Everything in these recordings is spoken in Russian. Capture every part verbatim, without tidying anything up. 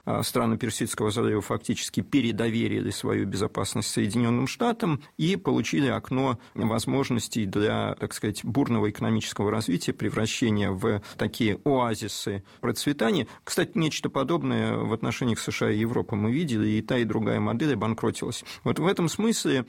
страны Персидского залива фактически передоверили свою безопасность Соединенным Штатам и получили окно возможностей для, так сказать, бурного экономического развития, превращения в такие оазисы процветания. Кстати, нечто подобное в отношениях США и Европы мы видели, и та, и другая модель обанкротилась. Вот в этом смысле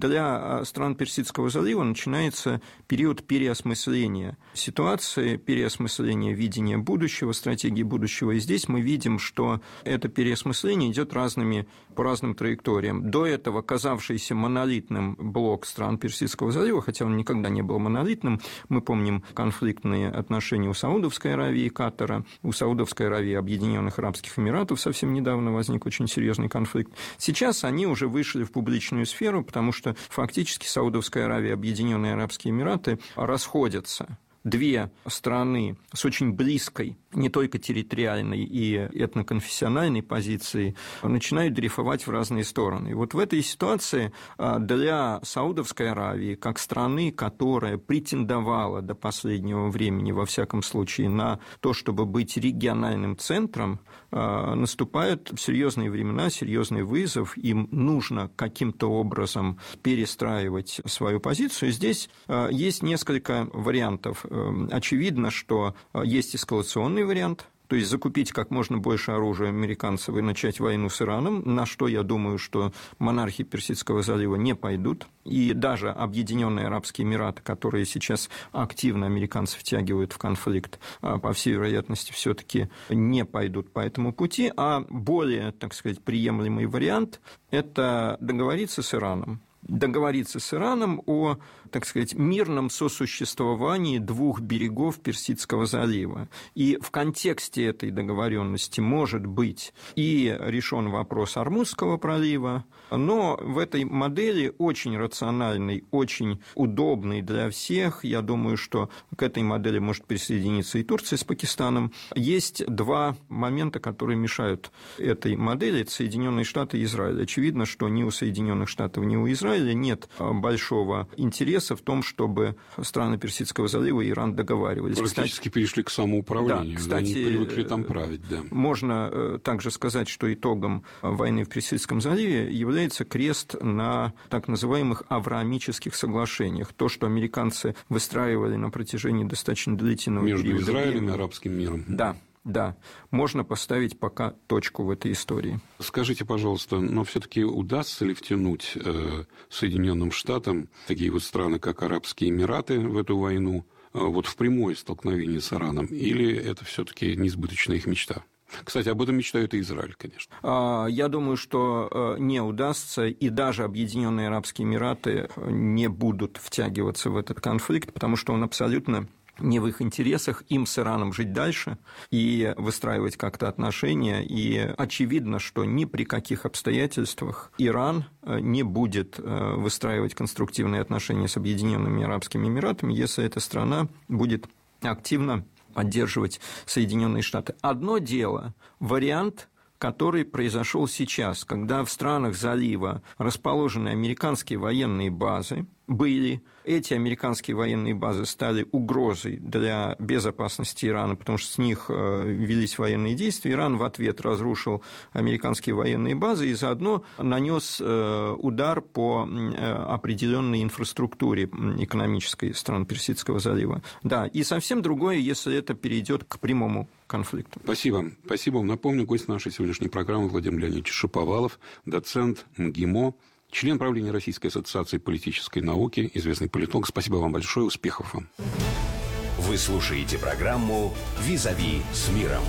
для стран Персидского залива начинается период переосмысления ситуации, переосмысления видения будущего, стратегии будущего. И здесь мы видим, что это переосмысление идет разными, по разным траекториям. До этого казавшийся монолитным блок стран Персидского залива, хотя он никогда не был монолитным, мы помним конфликтные отношения у Саудовской Аравии и Катара, у Саудовской Аравии и Объединенных Арабских Эмиратов совсем недавно возник очень серьезный конфликт. Сейчас они уже вышли в публичную сферу, потому что фактически Саудовская Аравия и Объединенные Арабские Эмираты расходятся. Две страны с очень близкой, не только территориальной и этноконфессиональной позицией, начинают дрейфовать в разные стороны. И вот в этой ситуации для Саудовской Аравии, как страны, которая претендовала до последнего времени, во всяком случае, на то, чтобы быть региональным центром, наступают серьезные времена, серьезный вызов, им нужно каким-то образом перестраивать свою позицию. Здесь есть несколько вариантов. Очевидно, что есть эскалационный вариант, то есть закупить как можно больше оружия американцев и начать войну с Ираном, на что, я думаю, что монархи Персидского залива не пойдут, и даже Объединенные Арабские Эмираты, которые сейчас активно американцы втягивают в конфликт, по всей вероятности, все-таки не пойдут по этому пути, а более, так сказать, приемлемый вариант – это договориться с Ираном. договориться с Ираном о, так сказать, мирном сосуществовании двух берегов Персидского залива. И в контексте этой договоренности может быть и решен вопрос Ормузского пролива, но в этой модели очень рациональной, очень удобной для всех, я думаю, что к этой модели может присоединиться и Турция с Пакистаном, есть два момента, которые мешают этой модели – это Соединенные Штаты и Израиль. Очевидно, что ни у Соединенных Штатов, ни у Израиля нет большого интереса в том, чтобы страны Персидского залива и Иран договаривались. Практически кстати, перешли к самоуправлению, да, кстати, они привыкли там править. Да. Можно также сказать, что итогом войны в Персидском заливе является крест на так называемых авраамических соглашениях. То, что американцы выстраивали на протяжении достаточно длительного между периода. Между Израилем и арабским миром. Да. Да, можно поставить пока точку в этой истории. Скажите, пожалуйста, но все-таки удастся ли втянуть Соединенным Штатам такие вот страны, как Арабские Эмираты, в эту войну, вот в прямое столкновение с Ираном, или это все-таки несбыточная их мечта? Кстати, об этом мечтает и Израиль, конечно. Я думаю, что не удастся, и даже Объединенные Арабские Эмираты не будут втягиваться в этот конфликт, потому что он абсолютно не в их интересах, им с Ираном жить дальше и выстраивать как-то отношения. И очевидно, что ни при каких обстоятельствах Иран не будет выстраивать конструктивные отношения с Объединенными Арабскими Эмиратами, если эта страна будет активно поддерживать Соединенные Штаты. Одно дело – вариант, который произошел сейчас, когда в странах залива расположены американские военные базы, были. Эти американские военные базы стали угрозой для безопасности Ирана, потому что с них велись военные действия. Иран в ответ разрушил американские военные базы и заодно нанес удар по определенной инфраструктуре экономической стран Персидского залива. Да, и совсем другое, если это перейдет к прямому конфликту. Спасибо. Спасибо. Напомню, гость нашей сегодняшней программы Владимир Леонидович Шаповалов, доцент МГИМО, член правления Российской ассоциации политической науки, известный политолог. Спасибо вам большое, успехов вам. Вы слушаете программу «Визави с миром».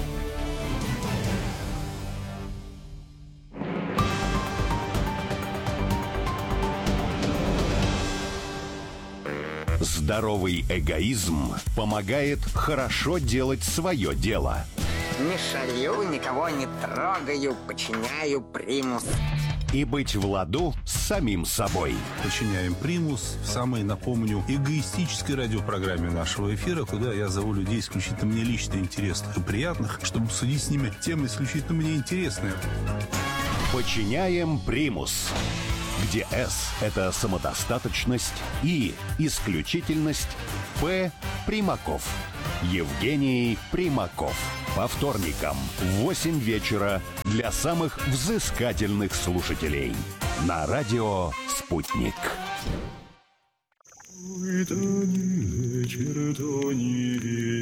Здоровый эгоизм помогает хорошо делать свое дело. Не шалю, никого не трогаю, подчиняю примус. И быть в ладу с самим собой. Подчиняем примус в самой, напомню, эгоистической радиопрограмме нашего эфира, куда я зову людей исключительно мне лично интересных и приятных, чтобы обсудить с ними темы исключительно мне интересные. Подчиняем примус, где «С» — это самодостаточность, «И» — исключительность, «П» — Примаков. Евгений Примаков. По вторникам в восемь вечера для самых взыскательных слушателей. На радио «Спутник». Ой, то не вечер, то не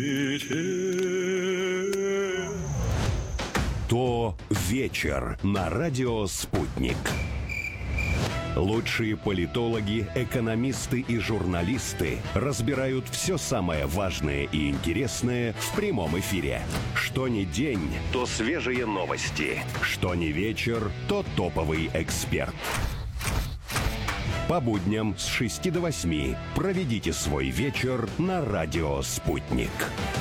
вечер. То вечер на радио «Спутник». Лучшие политологи, экономисты и журналисты разбирают все самое важное и интересное в прямом эфире. Что ни день, то свежие новости. Что ни вечер, то топовый эксперт. По будням с шести до восьми проведите свой вечер на радио «Спутник».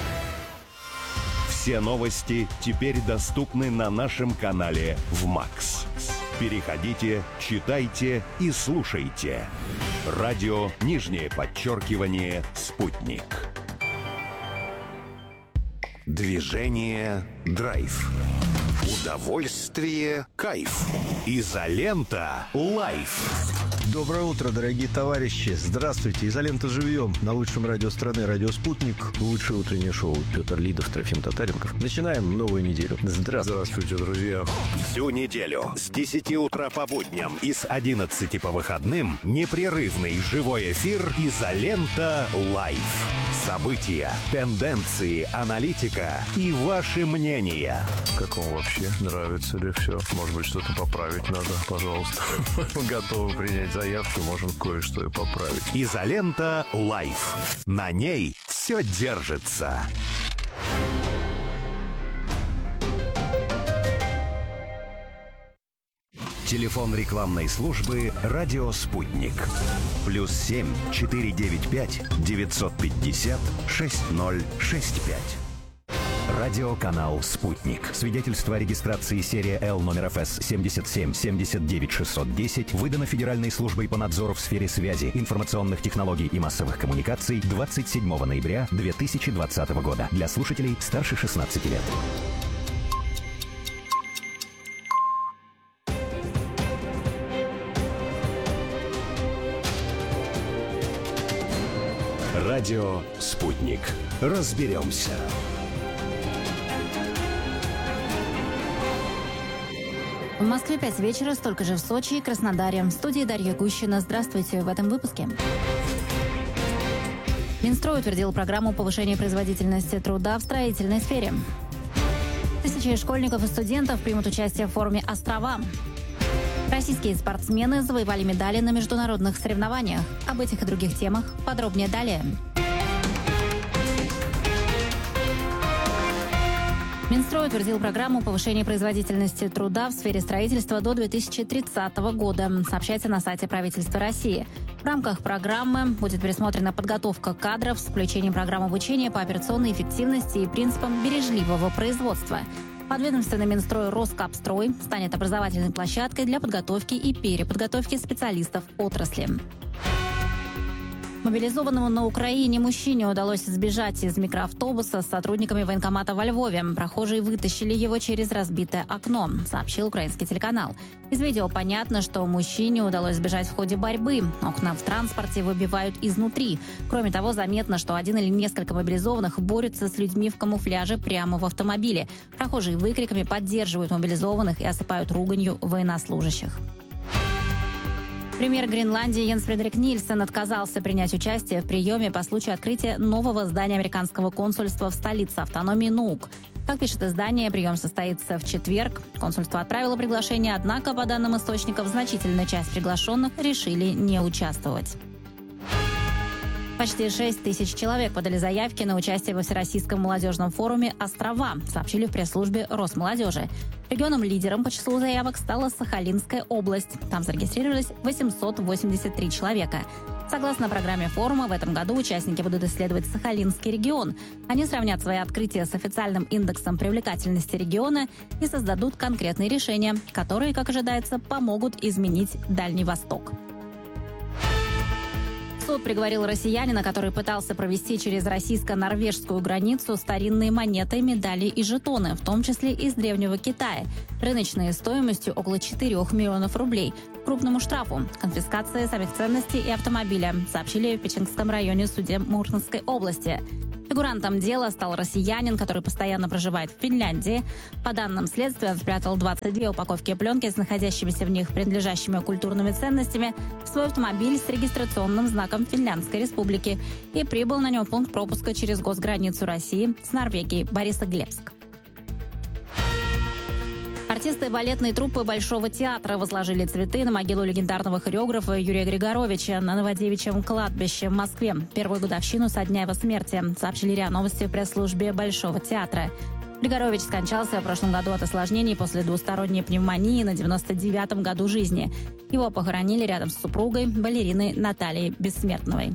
Все новости теперь доступны на нашем канале в МАКС. Переходите, читайте и слушайте. Радио, нижнее подчеркивание, «Спутник». Движение «Драйв». Удовольствие, кайф. Изолента лайф. Доброе утро, дорогие товарищи. Здравствуйте. Изолента живьем. На лучшем радио страны, радио «Спутник». Лучшее утреннее шоу. Петр Лидов, Трофим Татаренков. Начинаем новую неделю. Здравствуйте. Здравствуйте, друзья. Всю неделю с десяти утра по будням и с одиннадцати по выходным непрерывный живой эфир «Изолента лайф». События, тенденции, аналитика и ваши мнения. Как вам вообще? Нравится ли все? Может быть, что-то поправить надо? Пожалуйста. Мы готовы принять заявки, можем кое-что и поправить. «Изолента лайф». На ней все держится. Телефон рекламной службы «Радио Спутник». Плюс семь четыре девять пять девятьсот пятьдесят шесть ноль шесть пять. Радиоканал «Спутник». Свидетельство о регистрации серия Л номер эф эс семьдесят семь семьдесят девять шестьсот десять выдано Федеральной службой по надзору в сфере связи, информационных технологий и массовых коммуникаций двадцать седьмого ноября две тысячи двадцатого года. Для слушателей старше шестнадцати лет. Радио «Спутник». Разберемся. В Москве пять вечера, столько же в Сочи и Краснодаре. В студии Дарья Гущина. Здравствуйте в этом выпуске. Минстрой утвердил программу повышения производительности труда в строительной сфере. Тысячи школьников и студентов примут участие в форуме «Острова». Российские спортсмены завоевали медали на международных соревнованиях. Об этих и других темах подробнее далее. Минстрой утвердил программу повышения производительности труда в сфере строительства до две тысячи тридцатого года, сообщается на сайте правительства России. В рамках программы будет пересмотрена подготовка кадров с включением программ обучения по операционной эффективности и принципам бережливого производства. Подведомственный Минстрой Роскапстрой станет образовательной площадкой для подготовки и переподготовки специалистов отрасли. Мобилизованному на Украине мужчине удалось сбежать из микроавтобуса с сотрудниками военкомата во Львове. Прохожие вытащили его через разбитое окно, сообщил украинский телеканал. Из видео понятно, что мужчине удалось сбежать в ходе борьбы. Окна в транспорте выбивают изнутри. Кроме того, заметно, что один или несколько мобилизованных борются с людьми в камуфляже прямо в автомобиле. Прохожие выкриками поддерживают мобилизованных и осыпают руганью военнослужащих. Премьер Гренландии Йенс Фредерик Нильсен отказался принять участие в приеме по случаю открытия нового здания американского консульства в столице автономии Нуук. Как пишет издание, прием состоится в четверг. Консульство отправило приглашение, однако, по данным источников, значительная часть приглашенных решили не участвовать. Почти шесть тысяч человек подали заявки на участие во Всероссийском молодежном форуме «Острова», сообщили в пресс-службе Росмолодежи. Регионом-лидером по числу заявок стала Сахалинская область. Там зарегистрировались восемьсот восемьдесят три человека. Согласно программе форума, в этом году участники будут исследовать Сахалинский регион. Они сравнят свои открытия с официальным индексом привлекательности региона и создадут конкретные решения, которые, как ожидается, помогут изменить Дальний Восток. Суд приговорил россиянина, который пытался провести через российско-норвежскую границу старинные монеты, медали и жетоны, в том числе из Древнего Китая, рыночной стоимостью около четырёх миллионов рублей, к крупному штрафу, конфискация самих ценностей и автомобиля, сообщили в Печенгском районе суде Мурманской области. Фигурантом дела стал россиянин, который постоянно проживает в Финляндии. По данным следствия, он спрятал двадцать две упаковки пленки с находящимися в них принадлежащими культурными ценностями в свой автомобиль с регистрационным знаком Финляндской республики и прибыл на нем в пункт пропуска через госграницу России с Норвегией Борисоглебск. Артисты балетной труппы Большого театра возложили цветы на могилу легендарного хореографа Юрия Григоровича на Новодевичьем кладбище в Москве. Первую годовщину со дня его смерти, сообщили РИА Новости в пресс-службе Большого театра. Григорович скончался в прошлом году от осложнений после двусторонней пневмонии на девяносто девятом году жизни. Его похоронили рядом с супругой, балериной Натальей Бессмертновой.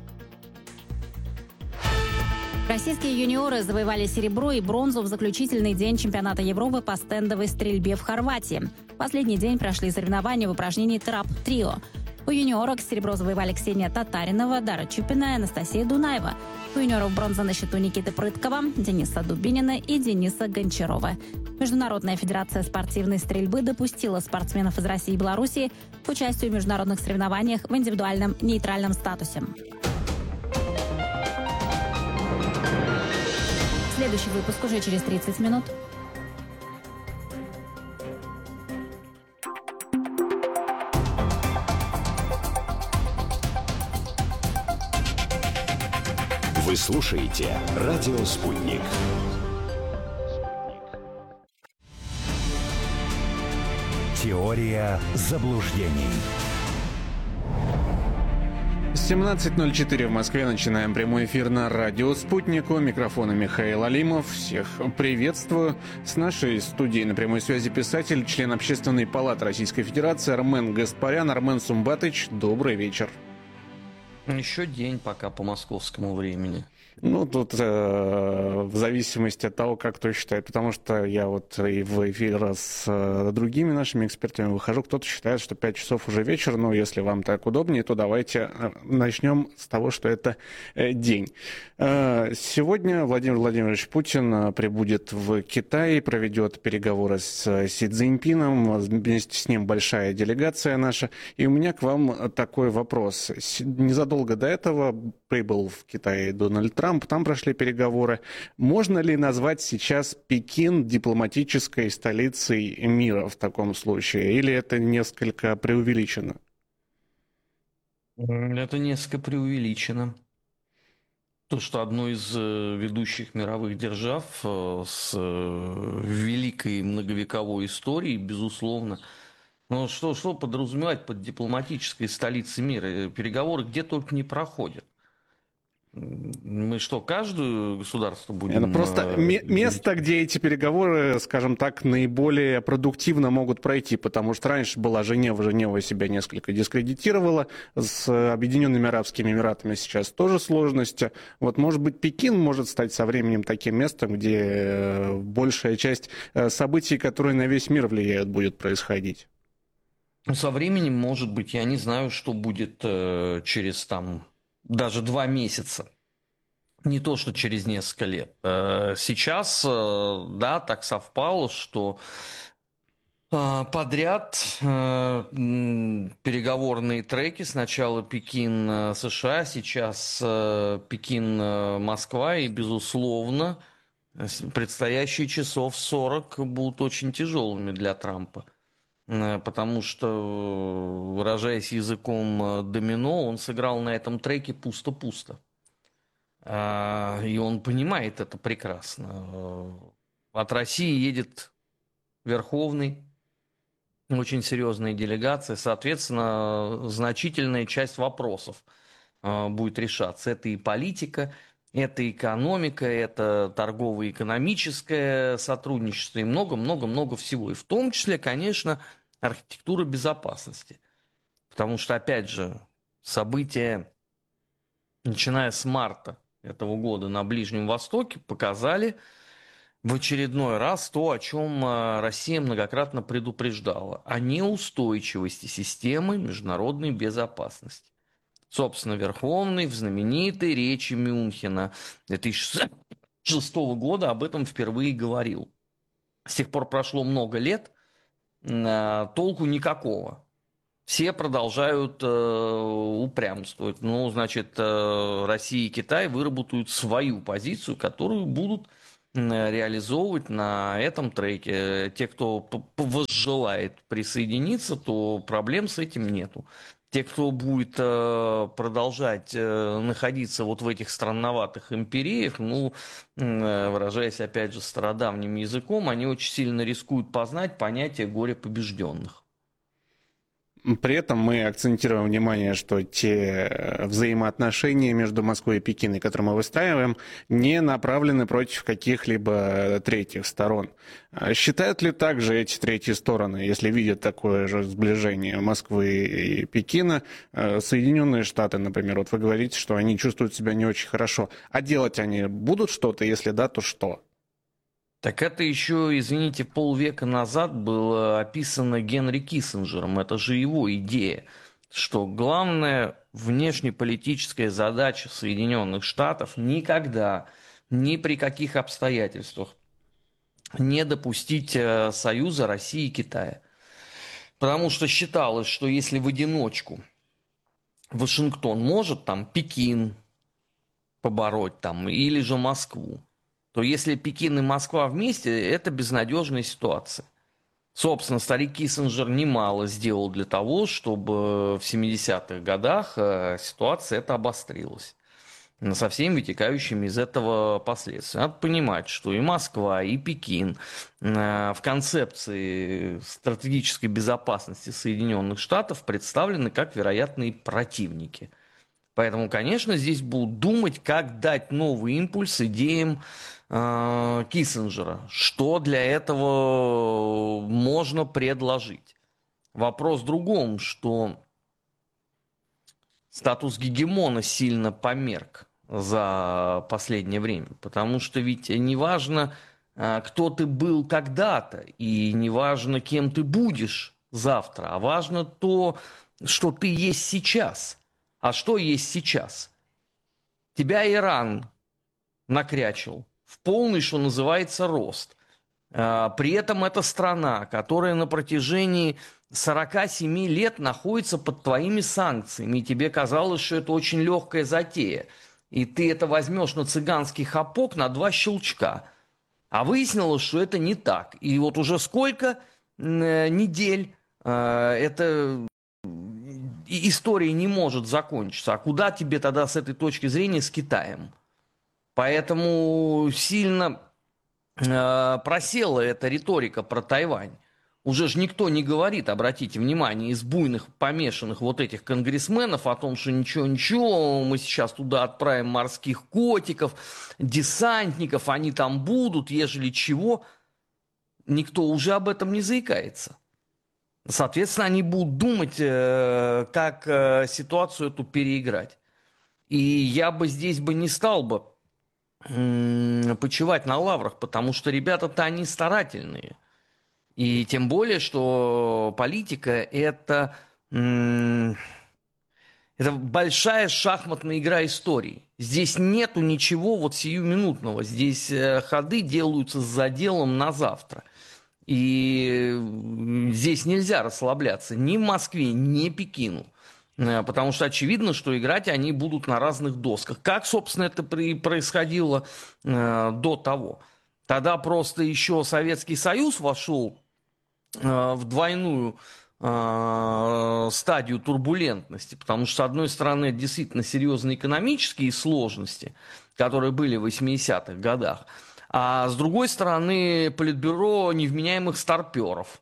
Российские юниоры завоевали серебро и бронзу в заключительный день чемпионата Европы по стендовой стрельбе в Хорватии. В последний день прошли соревнования в упражнении трап-трио. У юниорок серебро завоевали Ксения Татаринова, Дара Чупина и Анастасия Дунаева. У юниоров бронза на счету Никиты Прыткова, Дениса Дубинина и Дениса Гончарова. Международная федерация спортивной стрельбы допустила спортсменов из России и Белоруссии к участию в международных соревнованиях в индивидуальном нейтральном статусе. Следующий выпуск уже через тридцать минут. Вы слушаете «Радио Спутник». Теория заблуждений. семнадцать ноль четыре в Москве. Начинаем прямой эфир на радио «Спутник». У микрофона Михаил Алимов. Всех приветствую. С нашей студией на прямой связи писатель, член Общественной палаты Российской Федерации Армен Гаспарян. Армен Сумбатович, добрый вечер. Еще день пока по московскому времени. Ну, тут э, в зависимости от того, как кто считает. Потому что я вот и в эфир с э, другими нашими экспертами выхожу. Кто-то считает, что пять часов уже вечер. Но если вам так удобнее, то давайте начнем с того, что это э, день. Э, сегодня Владимир Владимирович Путин прибудет в Китай, проведет переговоры с Си Цзиньпином. Вместе с ним большая делегация наша. И у меня к вам такой вопрос. Незадолго до этого прибыл в Китай Дональд Трамп. Там прошли переговоры. Можно ли назвать сейчас Пекин дипломатической столицей мира в таком случае? Или это несколько преувеличено? Это несколько преувеличено. То, что одно из ведущих мировых держав с великой многовековой историей, безусловно. Но что, что подразумевать под дипломатической столицей мира? Переговоры где только не проходят. Мы что, каждое государство будем... Это просто э, место, где эти переговоры, скажем так, наиболее продуктивно могут пройти, потому что раньше была Женева, Женева себя несколько дискредитировала, с Объединенными Арабскими Эмиратами сейчас тоже сложности. Вот, может быть, Пекин может стать со временем таким местом, где большая часть событий, которые на весь мир влияют, будет происходить. Со временем, может быть, я не знаю, что будет э, через там... даже два месяца, не то что через несколько лет. Сейчас, да, так совпало, что подряд переговорные треки, сначала Пекин-США, сейчас Пекин-Москва, и, безусловно, предстоящие часов сорок будут очень тяжелыми для Трампа. Потому что, выражаясь языком домино, он сыграл на этом треке пусто-пусто. И он понимает это прекрасно. От России едет Верховный, очень серьезная делегация. Соответственно, значительная часть вопросов будет решаться. Это и политика, это экономика, это торгово-экономическое сотрудничество и много-много-много всего. И в том числе, конечно, архитектура безопасности. Потому что, опять же, события, начиная с марта этого года на Ближнем Востоке, показали в очередной раз то, о чем Россия многократно предупреждала, о неустойчивости системы международной безопасности. Собственно, Верховный в знаменитой речи Мюнхена две тысячи шестого года об этом впервые говорил. С тех пор прошло много лет, толку никакого. все продолжают э, упрямствовать. Ну, значит, э, Россия и Китай выработают свою позицию, которую будут э, реализовывать на этом треке. Те, кто возжелает присоединиться, то проблем с этим нету. Те, кто будет э, продолжать э, находиться вот в этих странноватых империях, ну, э, выражаясь опять же стародавним языком, они очень сильно рискуют познать понятие горя побежденных. При этом мы акцентируем внимание, что те взаимоотношения между Москвой и Пекином, которые мы выстраиваем, не направлены против каких-либо третьих сторон. Считают ли также эти третьи стороны, если видят такое же сближение Москвы и Пекина, Соединенные Штаты, например, вот вы говорите, что они чувствуют себя не очень хорошо, а делать они будут что-то, если да, то что? Так это еще, извините, полвека назад было описано Генри Киссинджером. Это же его идея, что главная внешнеполитическая задача Соединенных Штатов никогда, ни при каких обстоятельствах не допустить союза России и Китая. Потому что считалось, что если в одиночку Вашингтон может там Пекин побороть там, или же Москву, то если Пекин и Москва вместе, это безнадежная ситуация. Собственно, старик Киссинджер немало сделал для того, чтобы в семидесятых годах ситуация эта обострилась. Со всеми вытекающими из этого последствиями. Надо понимать, что и Москва, и Пекин в концепции стратегической безопасности Соединенных Штатов представлены как вероятные противники. Поэтому, конечно, здесь будут думать, как дать новый импульс идеям э, Киссинджера. Что для этого можно предложить? Вопрос в другом, что статус гегемона сильно померк за последнее время. Потому что ведь не важно, кто ты был когда-то, и не важно, кем ты будешь завтра, а важно то, что ты есть сейчас. А что есть сейчас? Тебя Иран накрячил в полный, что называется, рост. При этом это страна, которая на протяжении сорока семи лет находится под твоими санкциями, и тебе казалось, что это очень легкая затея. И ты это возьмешь на цыганский хапок на два щелчка. А выяснилось, что это не так. И вот уже сколько недель это... И история не может закончиться. А куда тебе тогда с этой точки зрения с Китаем? Поэтому сильно э, просела эта риторика про Тайвань. Уже же никто не говорит, обратите внимание, из буйных помешанных вот этих конгрессменов о том, что ничего-ничего, мы сейчас туда отправим морских котиков, десантников, они там будут, ежели чего. Никто уже об этом не заикается. Соответственно, они будут думать, как ситуацию эту переиграть. И я бы здесь бы не стал бы почивать на лаврах, потому что ребята-то они старательные. И тем более, что политика это, это большая шахматная игра истории. Здесь нету ничего вот сиюминутного. Здесь ходы делаются с заделом на завтра. И здесь нельзя расслабляться ни Москве, ни Пекину. Потому что очевидно, что играть они будут на разных досках. Как, собственно, это происходило до того. Тогда просто еще Советский Союз вошел в двойную стадию турбулентности. Потому что, с одной стороны, действительно серьезные экономические сложности, которые были в восьмидесятых годах. А с другой стороны, политбюро невменяемых старперов,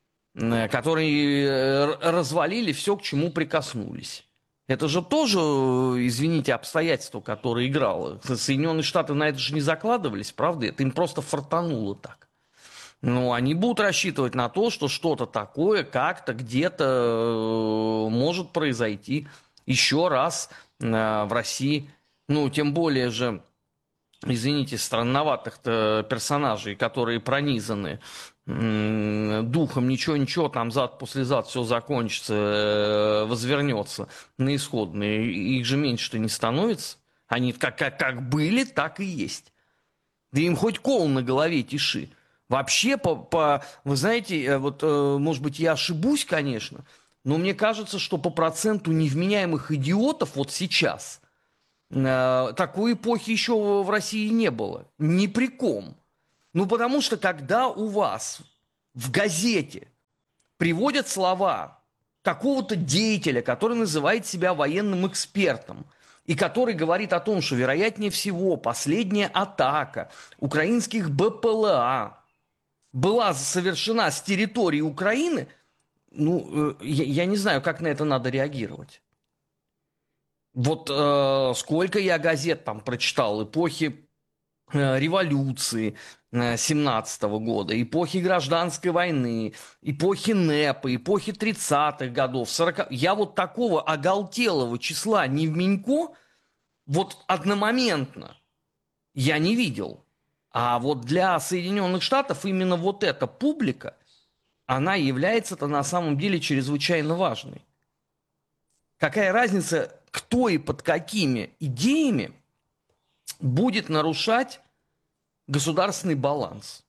которые развалили все, к чему прикоснулись. Это же тоже, извините, обстоятельство, которое играло. Соединенные Штаты на это же не закладывались, правда? Это им просто фартануло так. Но они будут рассчитывать на то, что что-то такое как-то где-то может произойти еще раз в России. Ну, тем более же... извините, странноватых-то персонажей, которые пронизаны духом, ничего-ничего, там зад-послезад все закончится, возвернется на исходные. Их же меньше-то не становится. Они как, как, как были, так и есть. Да им хоть кол на голове тиши. Вообще, по, по, вы знаете, вот, может быть, я ошибусь, конечно, Но мне кажется, что по проценту невменяемых идиотов вот сейчас э, такой эпохи еще в России не было. Ни при ком. Ну, потому что когда у вас в газете приводят слова какого-то деятеля, который называет себя военным экспертом, и который говорит о том, что, вероятнее всего, последняя атака украинских БПЛА была совершена с территории Украины, ну, я, я не знаю, как на это надо реагировать. Вот э, сколько я газет там прочитал, эпохи э, революции э, семнадцатого года, эпохи гражданской войны, эпохи НЭПа, эпохи тридцатых годов, сороковых. Я вот такого оголтелого числа невменько вот одномоментно я не видел. А вот для Соединенных Штатов именно вот эта публика, она является-то на самом деле чрезвычайно важной. Какая разница, кто и под какими идеями будет нарушать государственный баланс?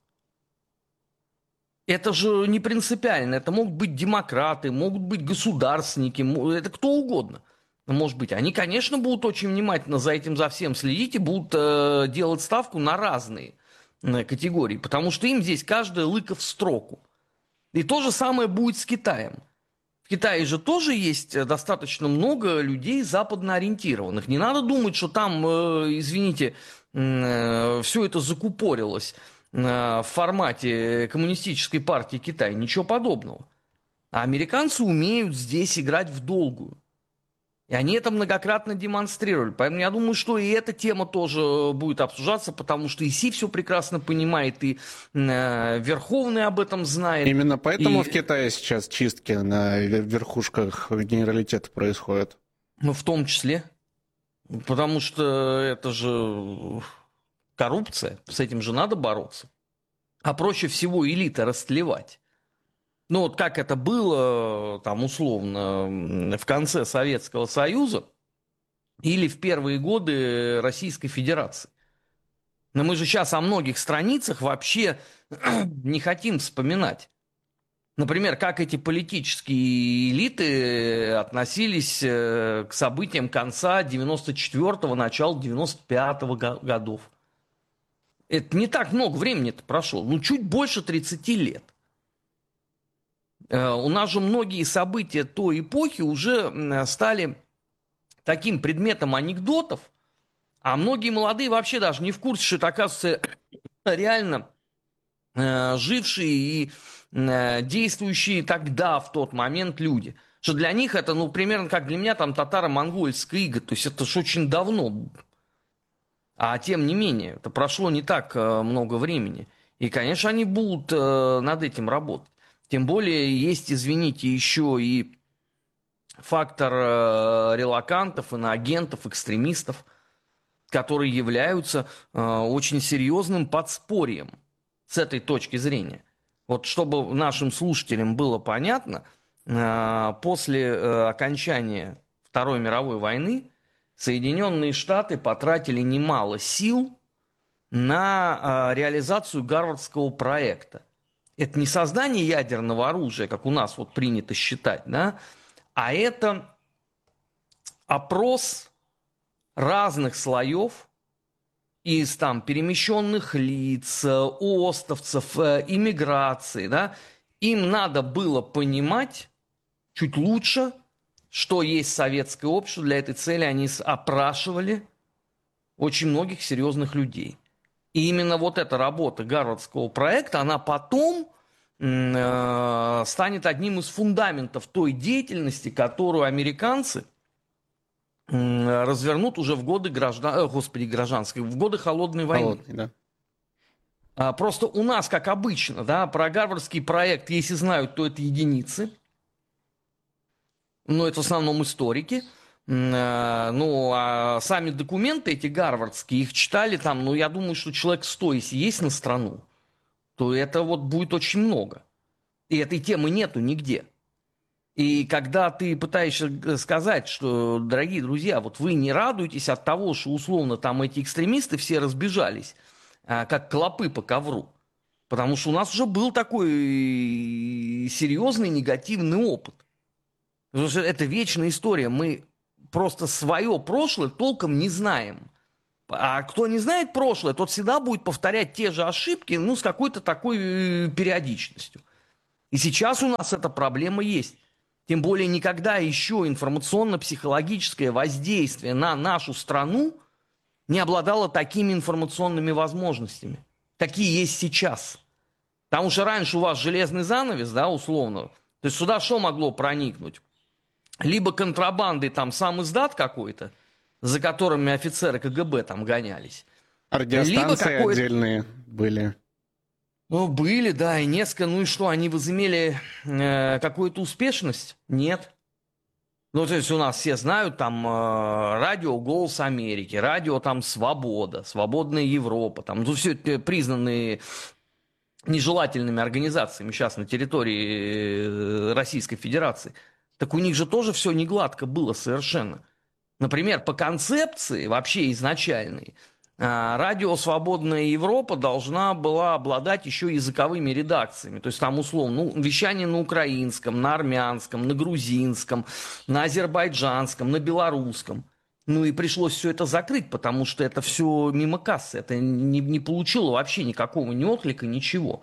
Это же не принципиально. Это могут быть демократы, могут быть государственники, это кто угодно. Может быть, они, конечно, будут очень внимательно за этим, за всем следить и будут э, делать ставку на разные э, категории, потому что им здесь каждая лыка в строку. И то же самое будет с Китаем. В Китае же тоже есть достаточно много людей западно ориентированных. Не надо думать, что там, э, извините, э, все это закупорилось э, в формате коммунистической партии Китая. Ничего подобного. А американцы умеют здесь играть в долгую. И они это многократно демонстрировали. Поэтому я думаю, что и эта тема тоже будет обсуждаться, потому что и Си все прекрасно понимает, и э, Верховный об этом знает. Именно поэтому и... в Китае сейчас чистки на верхушках генералитета происходят. Ну, в том числе. Потому что это же коррупция. С этим же надо бороться. А проще всего элиты растлевать. Ну, вот как это было, там, условно, в конце Советского Союза или в первые годы Российской Федерации. Но мы же сейчас о многих страницах вообще не хотим вспоминать. Например, как эти политические элиты относились к событиям конца девяносто четвёртого, начала девяносто пятого годов. Это не так много времени-то прошло, ну, чуть больше тридцати лет. У нас же многие события той эпохи уже стали таким предметом анекдотов, а многие молодые вообще даже не в курсе, что это, оказывается, реально э, жившие и э, действующие тогда, в тот момент люди. Что для них это, ну, примерно как для меня там татаро-монгольская ига, то есть это же очень давно. А тем не менее, это прошло не так э, много времени. И, конечно, они будут э, над этим работать. Тем более есть, извините, еще и фактор э, релокантов, иноагентов, экстремистов, которые являются э, очень серьезным подспорьем с этой точки зрения. Вот чтобы нашим слушателям было понятно, э, после э, окончания Второй мировой войны Соединенные Штаты потратили немало сил на э, реализацию Гарвардского проекта. Это не создание ядерного оружия, как у нас вот принято считать, да, а это опрос разных слоев из там перемещенных лиц, остовцев, иммиграции, да. Им надо было понимать чуть лучше, что есть советское общество. Для этой цели они опрашивали очень многих серьезных людей. И именно вот эта работа Гарвардского проекта, она потом э, станет одним из фундаментов той деятельности, которую американцы э, развернут уже в годы граждан... э, господи, гражданской, в годы холодной войны. Холодный, да. А, просто у нас, как обычно, да, про Гарвардский проект, если знают, то это единицы. Но это в основном историки. Ну, а сами документы эти гарвардские, их читали там, ну, я думаю, что человек сто, если есть на страну, то это вот будет очень много. И этой темы нету нигде. И когда ты пытаешься сказать, что, дорогие друзья, вот вы не радуетесь от того, что условно там эти экстремисты все разбежались, как клопы по ковру. Потому что у нас уже был такой серьезный негативный опыт. Потому что это вечная история. Мы просто свое прошлое толком не знаем. А кто не знает прошлое, тот всегда будет повторять те же ошибки, ну, с какой-то такой периодичностью. И сейчас у нас эта проблема есть. Тем более никогда еще информационно-психологическое воздействие на нашу страну не обладало такими информационными возможностями, какие есть сейчас. Потому что раньше у вас железный занавес, да, условно. То есть сюда что могло проникнуть? Либо контрабандой там сам издат какой-то, за которыми офицеры КГБ там гонялись. Радиостанции отдельные были. Ну, были, да, и несколько. Ну и что, они возымели э, какую-то успешность? Нет. Ну, то есть у нас все знают там э, радио «Голос Америки», радио там «Свобода», «Свободная Европа». Там, ну, все это признанные нежелательными организациями сейчас на территории Российской Федерации. Так у них же тоже все не гладко было совершенно. Например, по концепции вообще изначальной, радио «Свободная Европа» должна была обладать еще языковыми редакциями. То есть там условно ну, вещание на украинском, на армянском, на грузинском, на азербайджанском, на белорусском. Ну и пришлось все это закрыть, потому что это все мимо кассы. Это не, не получило вообще никакого ни отклика, ничего.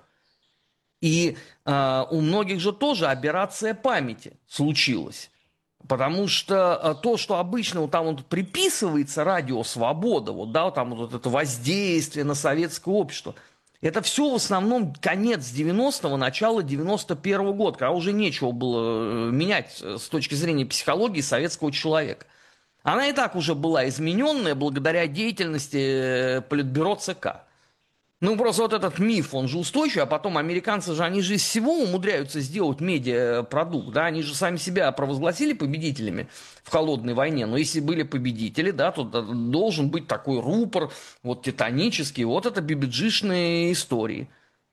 И э, у многих же тоже аберрация памяти случилась. Потому что то, что обычно вот там вот приписывается радио «Свобода», вот, да, вот там вот это воздействие на советское общество, это все в основном конец девяностого, начало девяносто первого года, когда уже нечего было менять с точки зрения психологии советского человека. Она и так уже была измененная благодаря деятельности Политбюро ЦК. Ну, просто вот этот миф, он же устойчивый, а потом американцы же, они же из всего умудряются сделать медиапродукт, да, они же сами себя провозгласили победителями в холодной войне, но если были победители, да, то должен быть такой рупор, вот титанический, вот это би би джи-шные истории.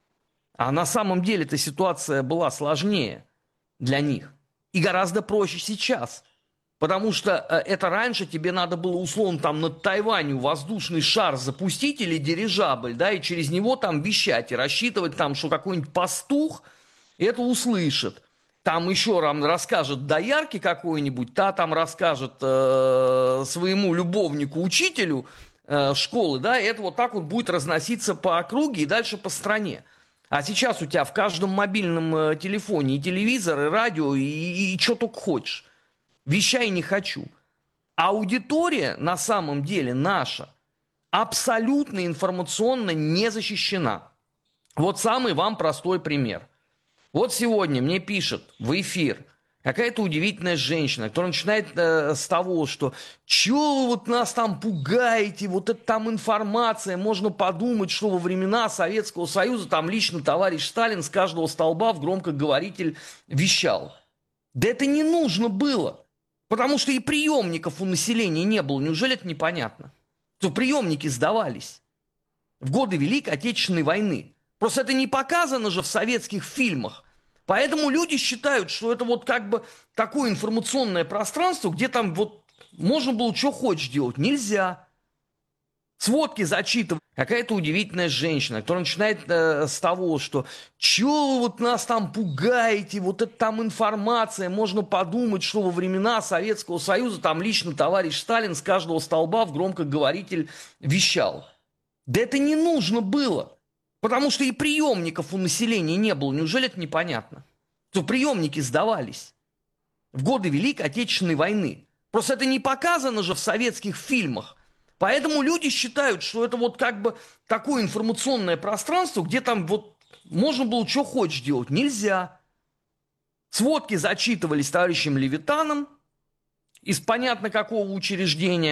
А на самом деле эта ситуация была сложнее для них и гораздо проще сейчас. Потому что это раньше тебе надо было, условно, там над Тайванью воздушный шар запустить или дирижабль, да, и через него там вещать и рассчитывать там, что какой-нибудь пастух это услышит. Там еще там расскажет доярке какой-нибудь, та там расскажет э, своему любовнику-учителю э, школы, да, и это вот так вот будет разноситься по округе и дальше по стране. А сейчас у тебя в каждом мобильном э, телефоне и телевизор, и радио, и, и, и что только хочешь. Вещай не хочу. Аудитория на самом деле наша абсолютно информационно не защищена. Вот самый вам простой пример. Вот сегодня мне пишет в эфир какая-то удивительная женщина, которая начинает э, с того, что «Чё вы вот нас там пугаете, вот это там информация, можно подумать, что во времена Советского Союза там лично товарищ Сталин с каждого столба в громкоговоритель вещал». Да это не нужно было. Потому что и приемников у населения не было. Неужели это непонятно? Что приемники сдавались в годы Великой Отечественной войны. Просто это не показано же в советских фильмах. Поэтому люди считают, что это вот как бы такое информационное пространство, где там вот можно было что хочешь делать. Нельзя. Сводки зачитывать. Какая-то удивительная женщина, которая начинает э, с того, что «Чё вы вот нас там пугаете, вот это там информация, можно подумать, что во времена Советского Союза там лично товарищ Сталин с каждого столба в громкоговоритель вещал». Да это не нужно было, потому что и приемников у населения не было. Неужели это непонятно? Что приемники сдавались в годы Великой Отечественной войны. Просто это не показано же в советских фильмах. Поэтому люди считают, что это вот как бы такое информационное пространство, где там вот можно было что хочешь делать. Нельзя. Сводки зачитывались товарищем Левитаном из понятно какого учреждения.